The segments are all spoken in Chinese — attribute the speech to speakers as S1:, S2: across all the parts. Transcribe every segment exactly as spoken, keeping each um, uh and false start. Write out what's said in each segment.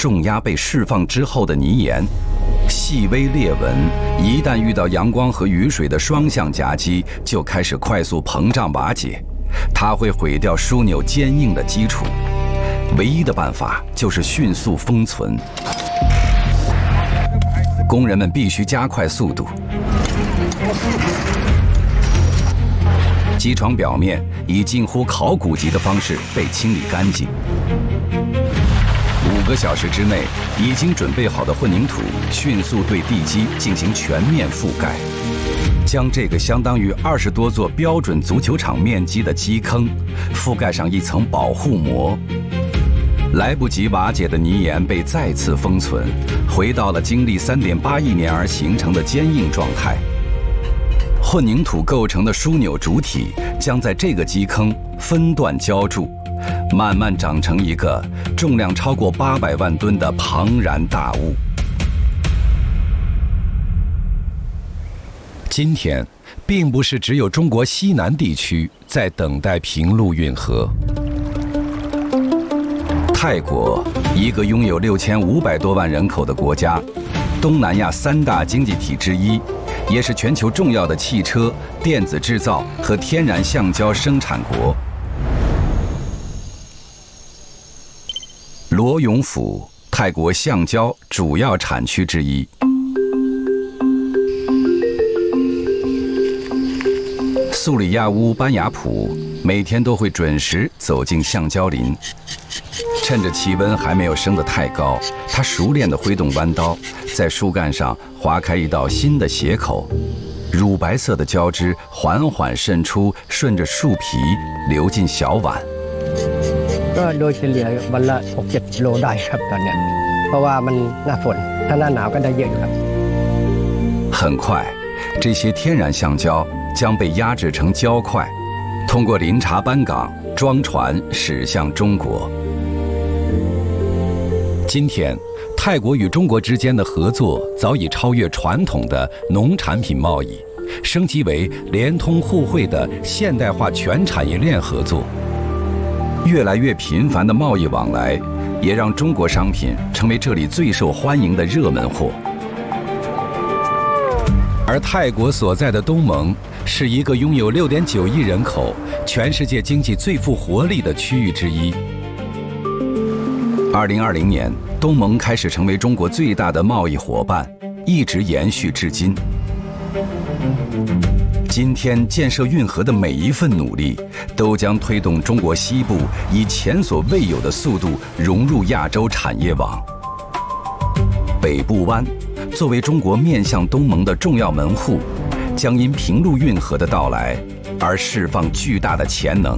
S1: 重压被释放之后的泥岩，细微裂纹一旦遇到阳光和雨水的双向夹击，就开始快速膨胀瓦解，它会毁掉枢纽坚硬的基础。唯一的办法就是迅速封存。工人们必须加快速度。机床表面以近乎考古级的方式被清理干净。五个小时之内，已经准备好的混凝土迅速对地基进行全面覆盖，将这个相当于二十多座标准足球场面积的基坑覆盖上一层保护膜。来不及瓦解的泥岩被再次封存，回到了经历三点八亿年而形成的坚硬状态。混凝土构成的枢纽主体将在这个基坑分段浇筑，慢慢长成一个重量超过八百万吨的庞然大物。今天，并不是只有中国西南地区在等待平陆运河。泰国，一个拥有六千五百多万人口的国家，东南亚三大经济体之一，也是全球重要的汽车、电子制造和天然橡胶生产国。罗永府，泰国橡胶主要产区之一。苏里亚乌班雅普每天都会准时走进橡胶林，趁着气温还没有升得太高，他熟练地挥动弯刀，在树干上划开一道新的斜口，乳白色的胶汁缓缓渗出，顺着树皮流进小碗。
S2: ก็โดยเฉลี่ยวันละหกเจ็ดกิโลได้ครับตอนนี้เพราะว่ามันหน้าฝนถ้าหน้าหนาวก็ได้เยอะอยู่ครับ。
S1: 很快，这些天然橡胶将被压制成胶块，通过林察班港装船驶向中国。今天，泰国与中国之间的合作早已超越传统的农产品贸易，升级为联通互惠的现代化全产业链合作。越来越频繁的贸易往来，也让中国商品成为这里最受欢迎的热门货。而泰国所在的东盟是一个拥有六点九亿人口、全世界经济最富活力的区域之一。二零二零年，东盟开始成为中国最大的贸易伙伴，一直延续至今。今天建设运河的每一份努力，都将推动中国西部以前所未有的速度融入亚洲产业网。北部湾作为中国面向东盟的重要门户，将因平陆运河的到来而释放巨大的潜能。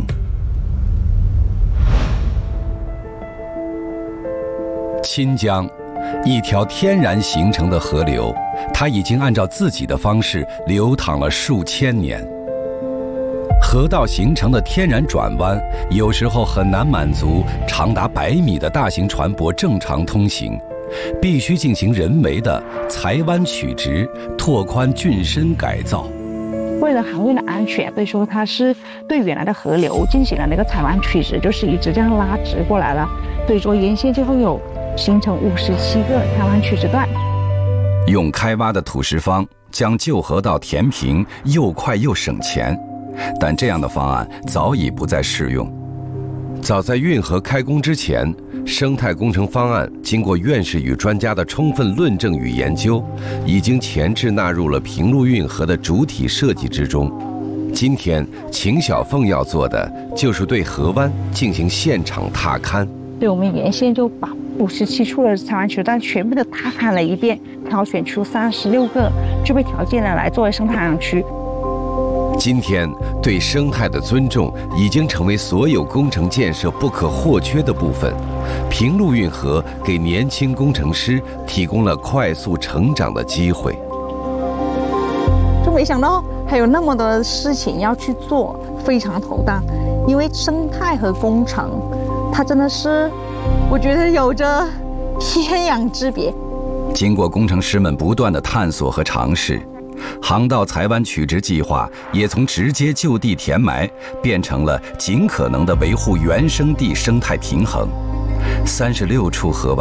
S1: 钦江，一条天然形成的河流，它已经按照自己的方式流淌了数千年。河道形成的天然转弯，有时候很难满足长达百米的大型船舶正常通行，必须进行人为的裁弯曲直、拓宽浚深改造。
S3: 为了航运的安全，所以说它是对原来的河流进行了那个裁弯曲直，就是一直这样拉直过来了。所以说沿线就会有形成五十七个裁弯曲直段。
S1: 用开挖的土石方将旧河道填平，又快又省钱，但这样的方案早已不再适用。
S4: 早在运河开工之前，生态工程方案经过院士与专家的充分论证与研究，已经前置纳入了平陆运河的主体设计之中。今天，秦小凤要做的就是对河湾进行现场踏勘。
S3: 对，我们沿线就把五十七处的裁弯曲直段全部都踏勘了一遍，挑选出三十六个具备条件的来作为生态航区。
S4: 今天，对生态的尊重已经成为所有工程建设不可或缺的部分。平陆运河给年轻工程师提供了快速成长的机会。
S3: 就没想到还有那么多的事情要去做，非常头大。因为生态和工程，它真的是，我觉得有着天壤之别。
S1: 经过工程师们不断的探索和尝试，航道裁弯曲直计划也从直接就地填埋变成了尽可能的维护原生地生态平衡。三十六处河湾